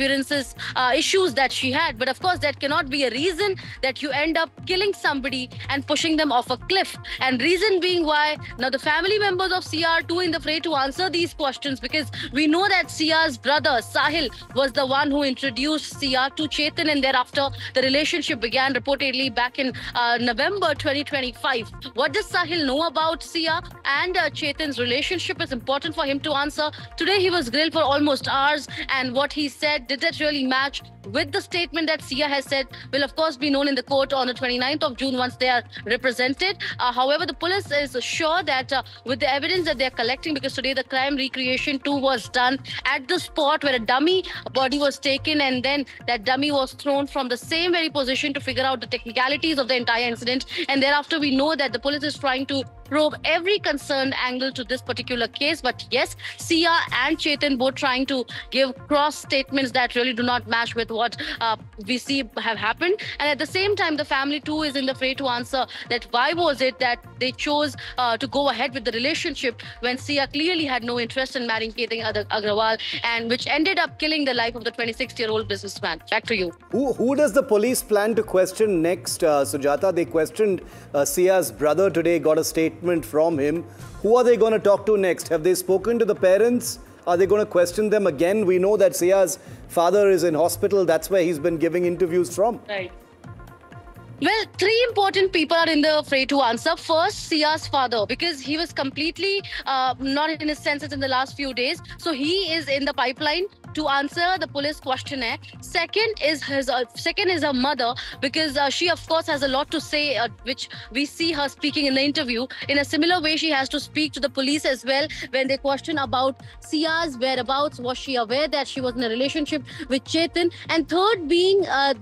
appearances issues that she had. But of course, that cannot be a reason that you end up killing somebody and pushing them off a cliff. And reason being why now the family members of Sia are too in the fray to answer these questions, because we know that Sia's brother Sahil was the one who introduced Sia to Chetan, and thereafter the relationship began reportedly back in November 2025. What does Sahil know about Sia and Chetan's relationship is important for him to answer. Today he was grilled for almost hours, and what he said, did that really match with the statement that Sia has said, will of course be known in the court on the 29th of June once they are represented. However, the police is sure that with the evidence that they are collecting, because today the crime recreation too was done at the spot where a dummy body was taken, and then that dummy was thrown from the same very position to figure out the technicalities of the entire incident. And thereafter we know that the police is trying to probe every concerned angle to this particular case. But yes, Sia and Chetan both trying to give cross statements that really do not match with what we see have happened. And at the same time, the family too is in the fray to answer that why was it that they chose to go ahead with the relationship when Sia clearly had no interest in marrying Chetan Agrawal, and which ended up killing the life of the 26-year-old businessman. Back to you. Who does the police plan to question next, Sujata? They questioned Sia's brother today, got a statement from him. Who are they going to talk to next? Have they spoken to the parents? Are they going to question them again? We know that Sia's father is in hospital. That's where he's been giving interviews from. Right. Well, three important people are in the fray to answer. First, Sia's father, because he was completely not in his senses in the last few days. So he is in the pipeline to answer the police questionnaire. Second is her mother, because she of course has a lot to say, which we see her speaking in the interview. In a similar way, she has to speak to the police as well when they question about Sia's whereabouts. Was she aware that she was in a relationship with Chetan? And third being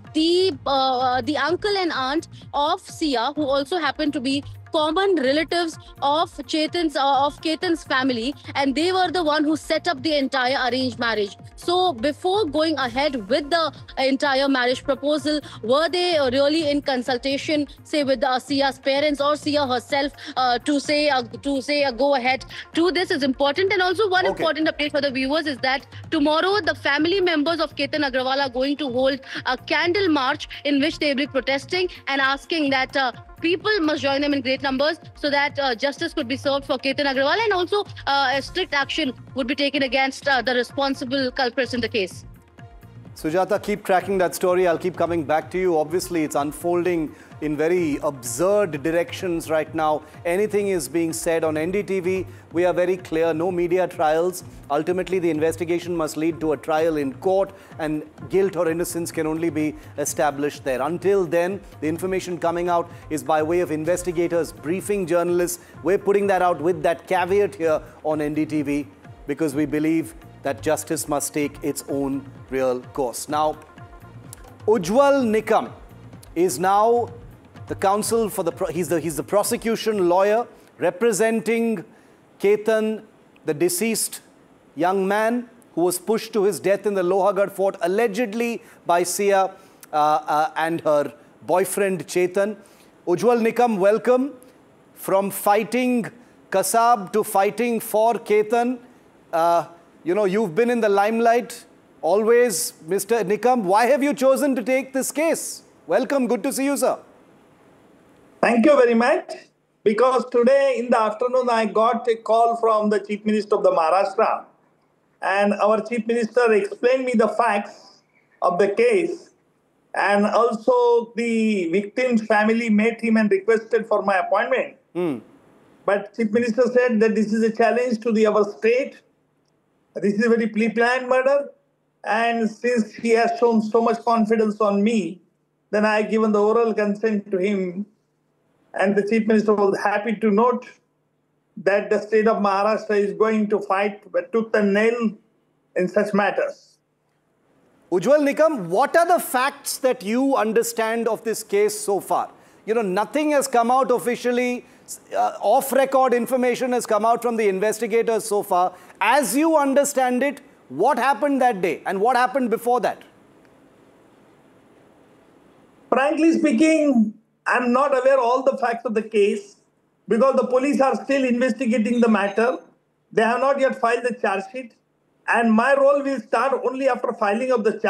the uncle and aunt of Sia, who also happen to be common relatives of Chetan's family, and they were the one who set up the entire arranged marriage. So before going ahead with the entire marriage proposal, were they really in consultation, say with Sia's parents or Sia herself, to say go ahead to this is important. And also one important update for the viewers is that tomorrow the family members of Chetan Agrawal are going to hold a candle march in which they will be protesting and asking that people must join them in great numbers so that justice could be served for Chetan Agrawal, and also a strict action would be taken against the responsible culprits in the case. Sujata, keep tracking that story. I'll keep coming back to you. Obviously, it's unfolding in very absurd directions right now. Anything is being said on NDTV. We are very clear, no media trials. Ultimately, the investigation must lead to a trial in court, and guilt or innocence can only be established there. Until then, the information coming out is by way of investigators briefing journalists. We're putting that out with that caveat here on NDTV, because we believe that justice must take its own real course. Now, Ujjwal Nikam is now the counsel for he's the prosecution lawyer representing Chetan, the deceased young man who was pushed to his death in the Lohagarh fort, allegedly by Sia and her boyfriend Chetan. Ujjwal Nikam, welcome. From fighting Kasab to fighting for Chetan, you know, you've been in the limelight always, Mr. Nikam. Why have you chosen to take this case? Welcome. Good to see you, sir. Thank you very much. Because today in the afternoon, I got a call from the Chief Minister of the Maharashtra. And our Chief Minister explained me the facts of the case. And also the victim's family met him and requested for my appointment. But Chief Minister said that this is a challenge to our state. This is a very pre-planned murder. And since he has shown so much confidence on me, then I have given the oral consent to him. And the Chief Minister was happy to note that the state of Maharashtra is going to fight tooth and nail in such matters. Ujjwal Nikam, what are the facts that you understand of this case so far? You know, nothing has come out officially. Off-record information has come out from the investigators so far. As you understand it, what happened that day and what happened before that? Frankly speaking, I'm not aware of all the facts of the case because the police are still investigating the matter. They have not yet filed the charge sheet. And my role will start only after filing of the charge